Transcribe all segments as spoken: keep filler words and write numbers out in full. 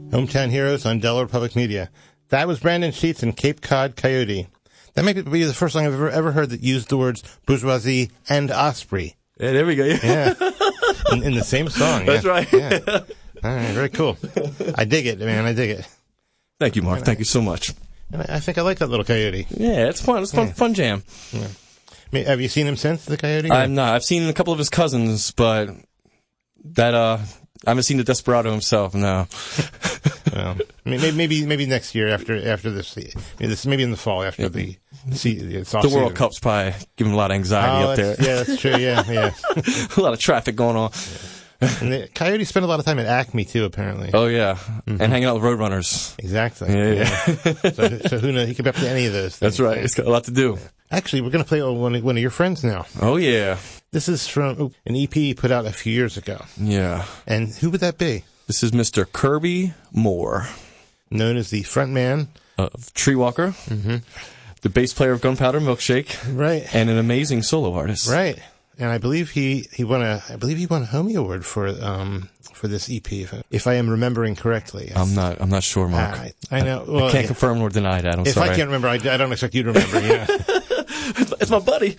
Hometown Heroes on Delaware Public Media. That was Brandon Sheets and Cape Cod Coyote. That may be the first song I've ever, ever heard that used the words bourgeoisie and osprey. Yeah, there we go. Yeah. Yeah. In, in the same song. That's yeah. right. Yeah. All right, very cool. I dig it, man. I dig it. Thank you, Mark. Thank you so much. And I, I think I like that little coyote. Yeah, it's fun. It's fun, Yeah. fun jam. Yeah. I mean, have you seen him since, the coyote? I'm not. I've seen a couple of his cousins, but that uh, I haven't seen the Desperado himself. No. Well, maybe, maybe, maybe next year after after this, maybe, this, maybe in the fall after yeah. the see, it's the World Cup's probably giving a lot of anxiety oh, up there. Yeah, that's true. Yeah, yeah. A lot of traffic going on. Yeah. And the Coyote spent a lot of time at Acme too, apparently. Oh yeah, mm-hmm. and hanging out with Roadrunners. Exactly. Yeah, yeah. yeah. so, so who knows? He could be up to any of those things. That's right. It's got a lot to do. Actually, we're going to play one of, one of your friends now. Oh yeah. This is from oh, an E P put out a few years ago. Yeah. And who would that be? This is Mister Kirby Moore, known as the front man of Treewalker, mm-hmm. the bass player of Gunpowder Milkshake, right, and an amazing solo artist, right. And I believe he, he won a I believe he won a Homie Award for um for this E P if, if I am remembering correctly. I'm not I'm not sure, Mark. I, I know. Well, I can't yeah. confirm nor deny that. I'm if sorry. I can't remember, I, I don't expect you to remember. Yeah. It's my buddy.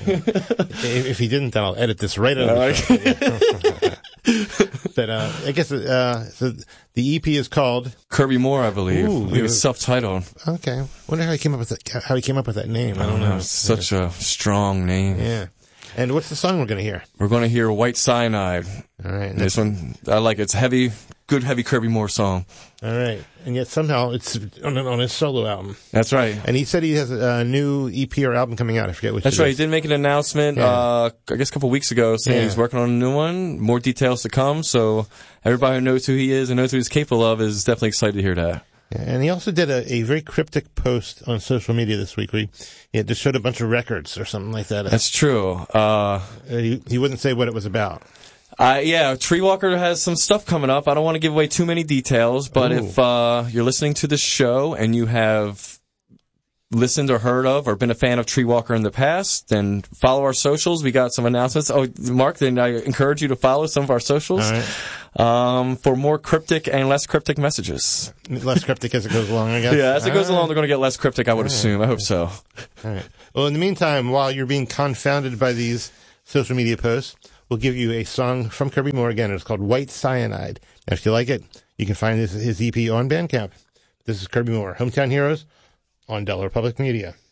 if, if he didn't, then I'll edit this right out of the show. But uh, I guess uh, so the E P is called Kirby Moore, I believe. Ooh, I believe it's self-titled. Okay, wonder how he came up with that, how he came up with that name. I don't, I don't know. know. It's such a strong name. Yeah. And what's the song we're going to hear? We're going to hear White Cyanide. All right. This one, I like it. It's heavy, good heavy Kirby Moore song. All right. And yet somehow it's on, on his solo album. That's right. And he said he has a, a new E P or album coming out. I forget which That's it right. is. He did make an announcement, Yeah. uh, I guess a couple weeks ago, saying Yeah. he's working on a new one. More details to come. So everybody who knows who he is and knows who he's capable of is definitely excited to hear that. Yeah, and he also did a, a very cryptic post on social media this week where he, he just showed a bunch of records or something like that. That's true. Uh, he, he wouldn't say what it was about. Uh, yeah, Treewalker has some stuff coming up. I don't want to give away too many details, but Ooh. if uh, you're listening to this show and you have listened or heard of or been a fan of Treewalker in the past, then follow our socials. We got some announcements. Oh, Mark, then I encourage you to follow some of our socials. All right. Um, for more cryptic and less cryptic messages. Less cryptic as it goes along, I guess. Yeah, as it goes All along, right. they're going to get less cryptic, I would All assume. right. I hope so. All right. Well, in the meantime, while you're being confounded by these social media posts, we'll give you a song from Kirby Moore again. It's called White Cyanide. And if you like it, you can find his, his E P on Bandcamp. This is Kirby Moore, Hometown Heroes on Delaware Public Media.